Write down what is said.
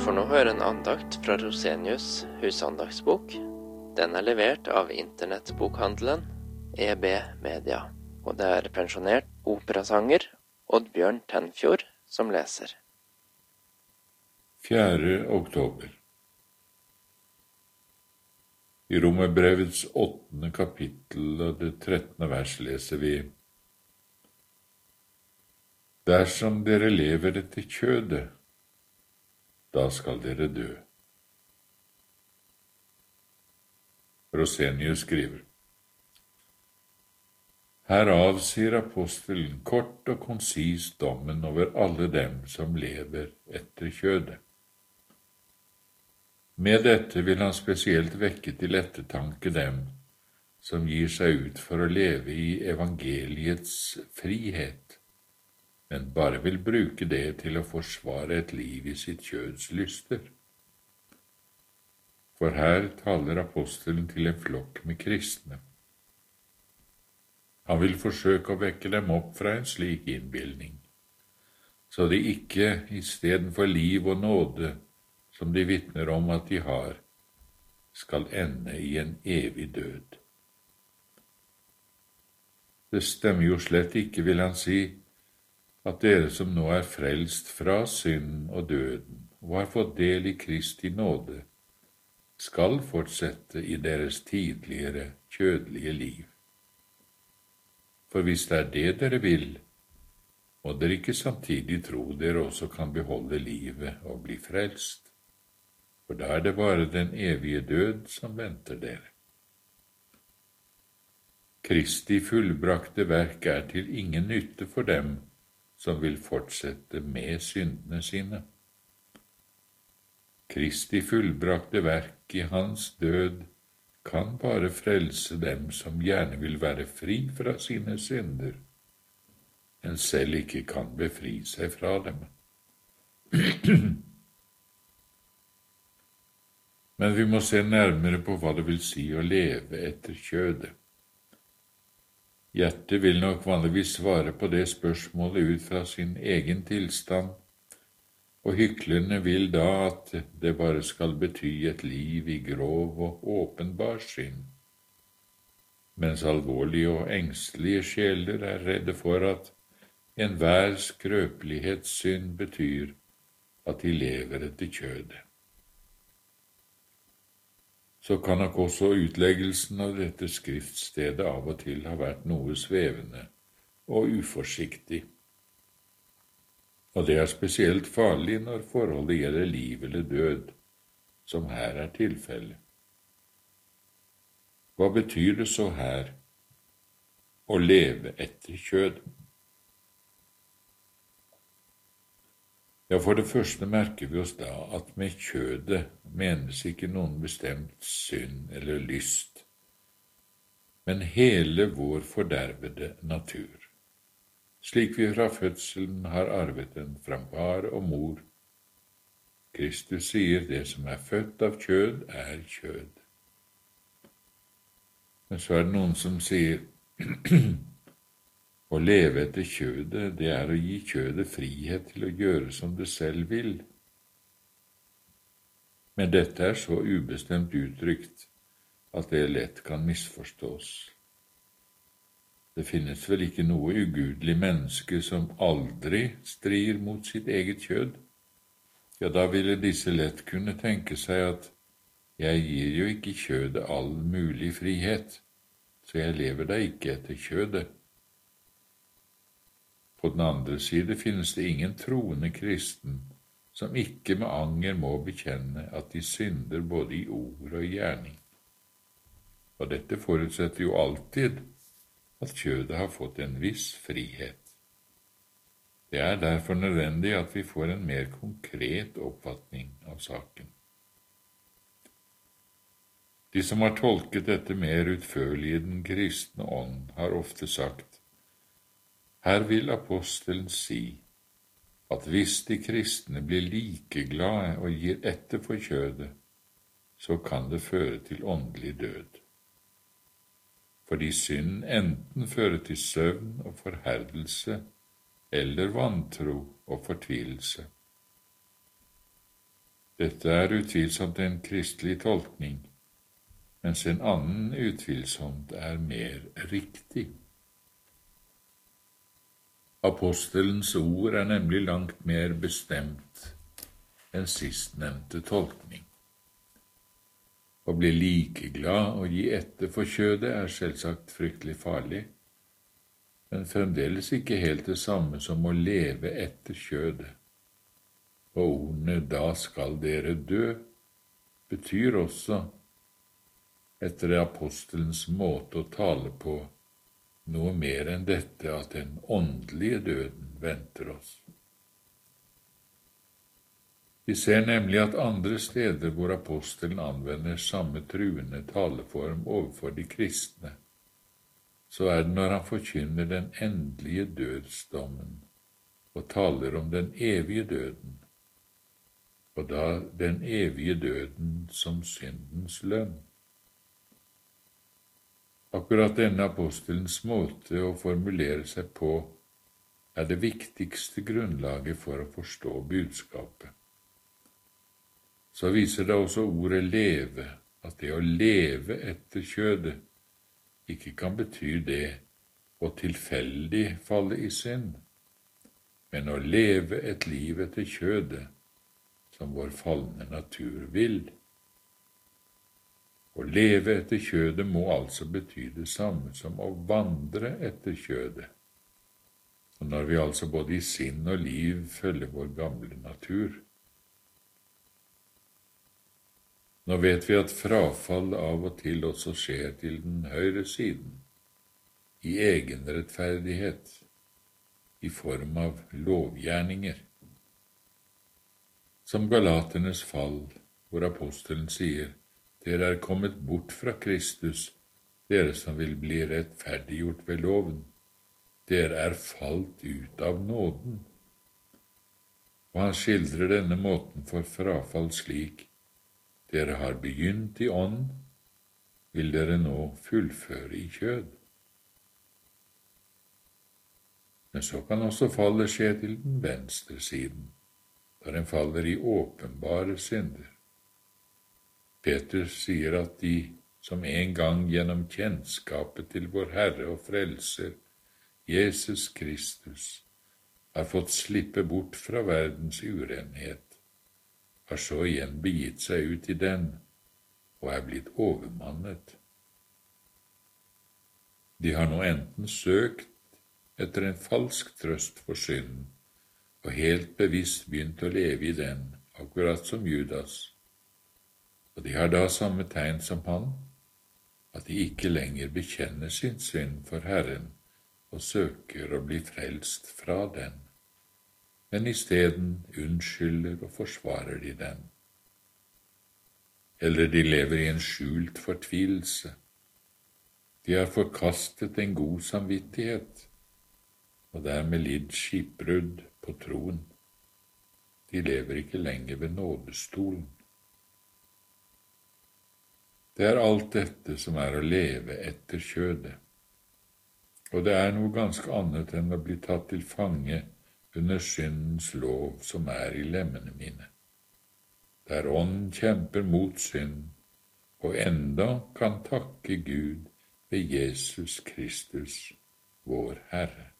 får nå høre en andakt fra Rosenius husandaktsbok. Den er levert av internettbokhandelen EB Media, og det er pensjonert operasanger Oddbjørn Tenfjord som leser. 4. oktober. I Romerbrevets 8. kapittel og det 13. vers leser vi: Dersom dere lever etter kjødet, da skal dere dø. Rosenius skriver: Herav sier apostelen kort og konsis dommen over alle dem som lever etter kjødet. Med dette vil han spesielt vekke til ettertanke dem som gir seg ut for å leve i evangeliets frihet, men bare vil bruke det til å forsvare et liv i sitt kjøds lyster. For her taler apostelen til en flokk med kristne. Han vil forsøke å vekke dem opp fra en slik innbilning, så de ikke istedenfor liv og nåde, som de vitner om at de har, skal ende i en evig død. Det stemmer jo slett ikke, vil han si, at dere som nå er frelst fra synd og døden og har fått del i Kristi nåde, skal fortsette i deres tidligere kjødelige liv. For hvis det er det dere vil, må dere ikke samtidig tro dere også kan beholde livet og bli frelst, for da er det bare den evige død som venter dere. Kristi fullbrakte verk er til ingen nytte for dem som vil fortsette med syndene sine. Kristi fullbrakte verk i hans død kan bare frelse dem som gjerne vil være fri fra sine synder, men selv ikke kan befri seg fra dem. Men vi må se nærmere på hva det vil si å leve etter kjødet. Hjertet vil nok vanligvis svare på det spørsmålet ut fra sin egen tilstand, og hyklerne vil da at det bare skal bety et liv i grov og åpenbar synd, mens alvorlige og engstelige sjeler er redde for at enhver skrøpelighetssynd betyr at de lever etter kjødet. Så kan nok også utleggelsen av dette skriftstedet av og til ha vært noe svevende og uforsiktig. Og det er spesielt farlig når forholdet gjelder liv eller død, som her er tilfellet. Hva betyr det så her å leve etter kjød? Ja, for det første merker vi oss da at med kjødet menes ikke noen bestemt synd eller lyst, men hele vår fordervede natur, slik vi fra fødselen har arvet den fra far og mor. Kristus sier det som er født av kjød, er kjød. Men så er det noen som sier å leve etter kjødet, det er å gi kjødet frihet til å gjøre som det selv vil. Men dette er så ubestemt uttrykt at det lett kan misforstås. Det finnes vel ikke noe ugudelig menneske som aldri strir mot sitt eget kjød. Ja, da ville disse lett kunne tenke seg at jeg gir jo ikke kjødet all mulig frihet, så jeg lever da ikke etter kjødet. På den andre side finnes det ingen troende kristen som ikke med anger må bekjenne at de synder både i ord og i gjerning. Og dette forutsetter jo alltid at kjødet har fått en viss frihet. Det er derfor nødvendig at vi får en mer konkret oppfatning av saken. De som har tolket dette mer utførlig i den kristne ånd, har ofte sagt: her vil apostelen si at hvis de kristne blir likeglade og gir etter for kjødet, så kan det føre til åndelig død. Fordi synden enten fører til søvn og forherdelse, eller vantro og fortvilelse. Dette er utvilsomt en kristelig tolkning, mens en annen utvilsomt er mer riktig. Apostelens ord er nemlig langt mer bestemt enn sistnevnte tolkning. Å bli likeglad og gi etter for kjødet er selvsagt fryktelig farlig, men fremdeles ikke helt det samme som å leve etter kjødet. Og ordene «da skal dere dø» betyr også, etter apostelens måte å tale på, noe mer enn dette at den åndelige døden venter oss. Vi ser nemlig at andre steder hvor apostelen anvender samme truende taleform overfor de kristne, så er det når han forkynner den endelige dødsdommen og taler om den evige døden, og da den evige døden som syndens lønn. Akkurat denne apostelens måte å formulere seg på er det viktigste grunnlaget for å forstå budskapet. Så viser det også ordet leve, at det å leve etter kjødet ikke kan bety det å tilfeldig falle i synd, men å leve et liv etter kjødet som vår falne natur vil. Å leve etter kjødet må altså bety det samme som å vandre etter kjødet. Og når vi altså både i sinn og liv følger vår gamle natur. Nå vet vi at frafall av og til også skjer til den høyre siden, i egenrettferdighet, i form av lovgjerninger. Som Galaternes fall, hvor apostelen sier, dere er kommet bort fra Kristus, dere som vil bli rettferdiggjort ved loven. Dere er falt ut av nåden. Og han skildrer denne måten for frafall slik, dere har begynt i ånd, vil dere nå fullføre i kjød. Men så kan også fallet skje til den venstre siden, der en faller i åpenbare synder. Peter sier at de som en gang gjennom kjennskapet til vår Herre og Frelser, Jesus Kristus, har fått slippe bort fra verdens urenhet, har så igjen begitt seg ut i den og er blitt overmannet. De har nå enten søkt etter en falsk trøst for synden og helt bevisst begynt å leve i den, akkurat som Judas, og de har da samme tegn som han, at de ikke lenger bekjenner sin synd for Herren og søker å bli frelst fra den, men i stedet unnskylder og forsvarer de den. Eller de lever i en skjult fortvilelse. De har forkastet en god samvittighet, og dermed lidd skipbrudd på troen. De lever ikke lenger ved nådestolen. Det er alt dette som er å leve etter kjødet, og det er noe ganske annet enn å bli tatt til fange under syndens lov som er i lemmene mine, der ånden kjemper mot synd og enda kan takke Gud ved Jesus Kristus, vår Herre.